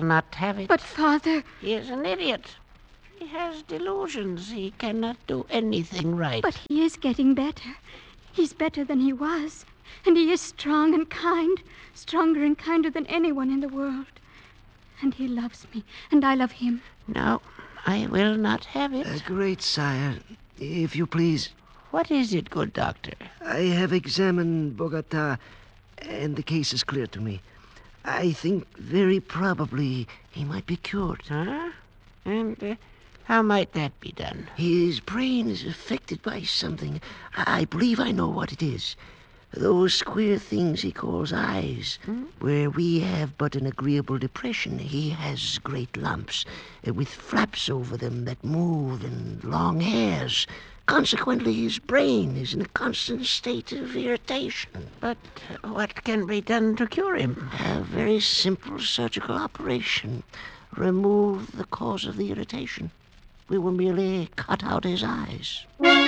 not have it. But, Father... He is an idiot. He has delusions. He cannot do anything right. But he is getting better. He's better than he was. And he is strong and kind. Stronger and kinder than anyone in the world. And he loves me, and I love him. No, I will not have it. Great sire, if you please. What is it, good doctor? I have examined Bogota, and the case is clear to me. I think very probably he might be cured. Huh? And how might that be done? His brain is affected by something. I believe I know what it is. Those queer things he calls eyes. Where we have but an agreeable depression, he has great lumps, with flaps over them that move and long hairs. Consequently, his brain is in a constant state of irritation. But what can be done to cure him? A very simple surgical operation. Remove the cause of the irritation. We will merely cut out his eyes.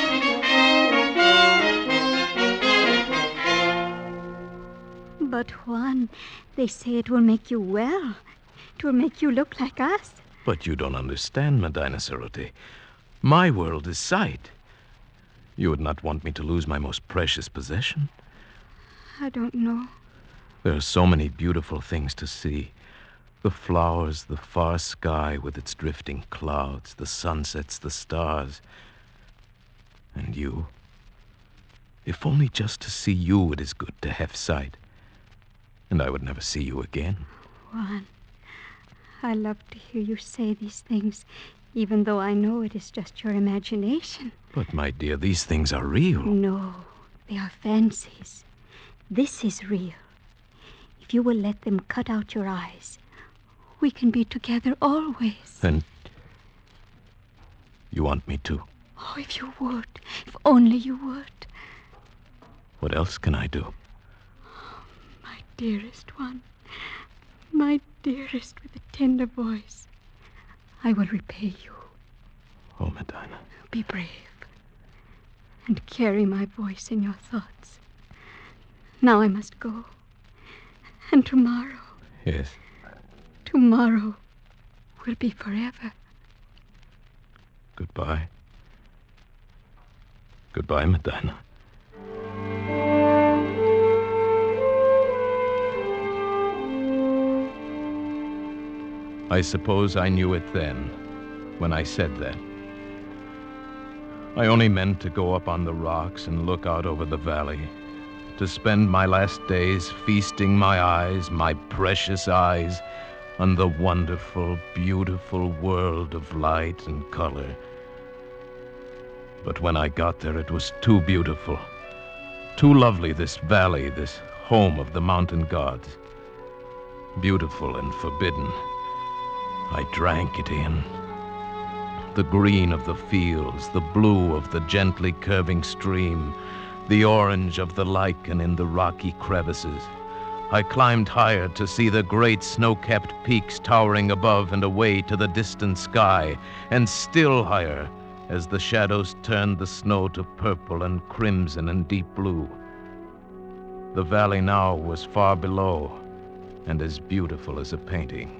But, Juan, they say it will make you well. It will make you look like us. But you don't understand, Medina Cerote. My world is sight. You would not want me to lose my most precious possession? I don't know. There are so many beautiful things to see. The flowers, the far sky with its drifting clouds, the sunsets, the stars. And you. If only just to see you it is good to have sight. And I would never see you again. Juan, I love to hear you say these things, even though I know it is just your imagination. But, my dear, these things are real. No, they are fancies. This is real. If you will let them cut out your eyes, we can be together always. And you want me to? Oh, if you would. If only you would. What else can I do? My dearest one. My dearest with a tender voice. I will repay you. Oh, Medina. Be brave. And carry my voice in your thoughts. Now I must go. And tomorrow... Yes? Tomorrow will be forever. Goodbye. Goodbye, Medina. I suppose I knew it then, when I said that. I only meant to go up on the rocks and look out over the valley, to spend my last days feasting my eyes, my precious eyes, on the wonderful, beautiful world of light and color. But when I got there, it was too beautiful, too lovely, this valley, this home of the mountain gods. Beautiful and forbidden. I drank it in. The green of the fields, the blue of the gently curving stream, the orange of the lichen in the rocky crevices. I climbed higher to see the great snow-capped peaks towering above and away to the distant sky, and still higher as the shadows turned the snow to purple and crimson and deep blue. The valley now was far below and as beautiful as a painting.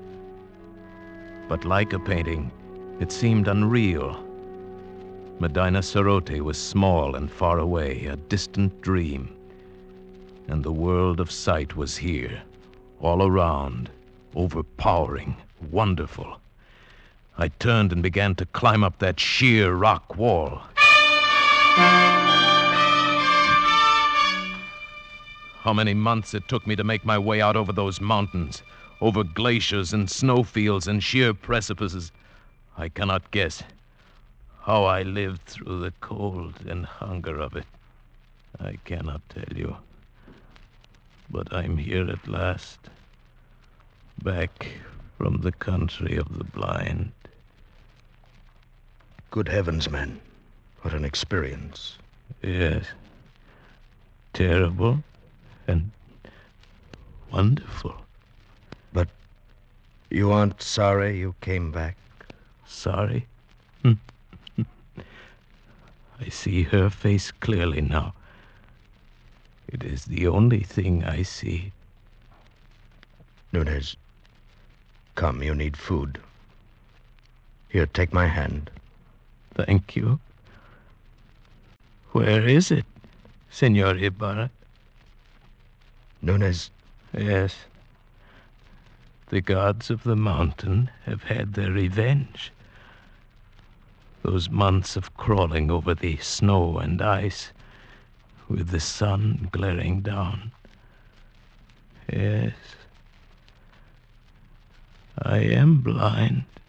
But like a painting, it seemed unreal. Medina Cerote was small and far away, a distant dream. And the world of sight was here, all around, overpowering, wonderful. I turned and began to climb up that sheer rock wall. How many months it took me to make my way out over those mountains, over glaciers and snowfields and sheer precipices, I cannot guess. How I lived through the cold and hunger of it, I cannot tell you. But I'm here at last, back from the country of the blind. Good heavens, man. What an experience. Yes. Terrible and wonderful. But you aren't sorry you came back? Sorry? I see her face clearly now. It is the only thing I see. Nunez, Come, you need food. Here, take my hand. Thank you. Where is it, Senor Ibarra? Nunez, Yes. The gods of the mountain have had their revenge. Those months of crawling over the snow and ice, with the sun glaring down. Yes. I am blind.